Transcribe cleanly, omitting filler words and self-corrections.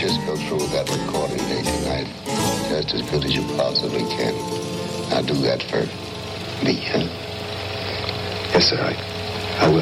just go through with that recording day tonight. Just as good as you possibly can. Now do that for me, huh? Yes, sir. I will.